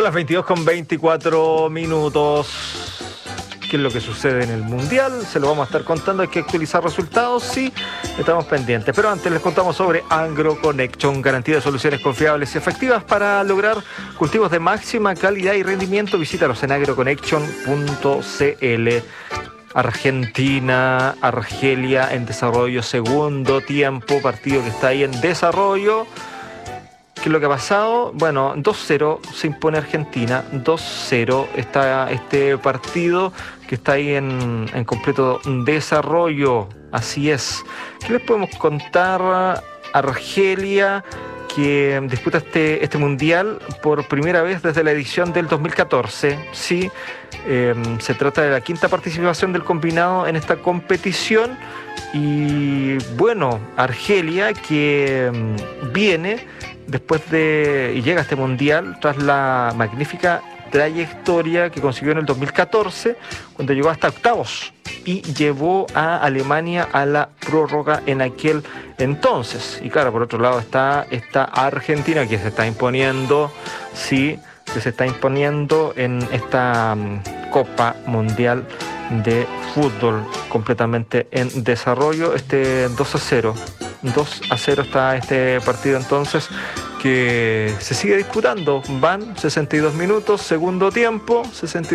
Son las 22:24. ¿Qué es lo que sucede en el Mundial? Se lo vamos a estar contando. Hay que actualizar resultados, sí, estamos pendientes. Pero antes les contamos sobre AgroConnection, garantía de soluciones confiables y efectivas para lograr cultivos de máxima calidad y rendimiento. Visítalos en agroconnection.cl. Argelia en desarrollo, segundo tiempo, partido que está ahí en desarrollo. ¿Qué es lo que ha pasado? Bueno, 2-0 se impone Argentina, 2-0 está este partido que está ahí en completo desarrollo, así es. ¿Qué les podemos contar? Argelia, que disputa este mundial por primera vez desde la edición del 2014, sí, se trata de la quinta participación del combinado en esta competición. Y bueno, Argelia que viene y llega a este mundial tras la magnífica trayectoria que consiguió en el 2014, cuando llegó hasta octavos y llevó a Alemania a la prórroga en aquel entonces. Y claro, por otro lado está esta Argentina que se está imponiendo, sí, que se está imponiendo en esta Copa Mundial de Fútbol, completamente en desarrollo. 2-0 está este partido entonces, que se sigue disputando. Van 62 minutos, segundo tiempo,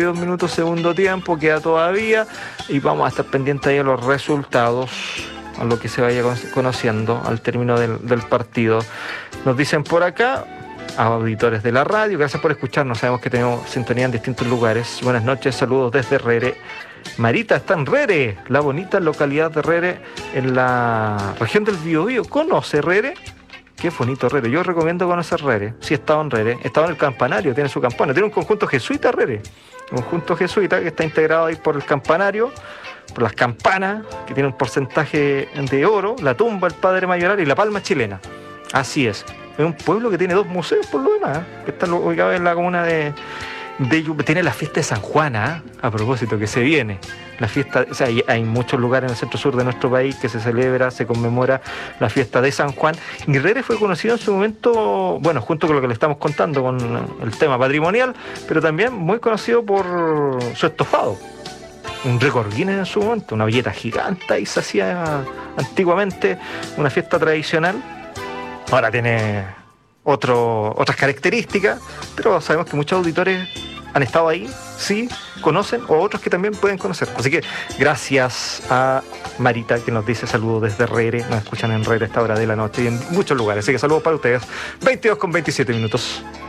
queda todavía, y vamos a estar pendientes ahí a los resultados, a lo que se vaya conociendo al término del partido. Nos dicen por acá, auditores de la radio, gracias por escucharnos, sabemos que tenemos sintonía en distintos lugares. Buenas noches, saludos desde Rere. Marita está en Rere, la bonita localidad de Rere, en la región del Biobío. ¿Conoce Rere? Qué bonito Rere, yo recomiendo conocer Rere. Sí, he estado en Rere, he estado en el campanario, tiene su campana, tiene un conjunto jesuita Rere, un conjunto jesuita que está integrado ahí por el campanario, por las campanas, que tiene un porcentaje de oro, la tumba del Padre Mayoral y la palma chilena. Así es un pueblo que tiene 2 museos por lo demás, que está ubicado en la comuna de tiene la fiesta de San Juan, a propósito, que se viene. La fiesta, o sea, hay muchos lugares en el centro sur de nuestro país que se celebra, se conmemora la fiesta de San Juan. Y Rere fue conocido en su momento, bueno, junto con lo que le estamos contando con el tema patrimonial, pero también muy conocido por su estofado. Un récord Guinness en su momento, una villeta gigante, y se hacía antiguamente una fiesta tradicional. Ahora tiene otras características, pero sabemos que muchos auditores han estado ahí, sí, conocen, o otros que también pueden conocer. Así que gracias a Marita, que nos dice saludos desde Rere. Nos escuchan en Rere a esta hora de la noche y en muchos lugares. Así que saludos para ustedes. 22:27.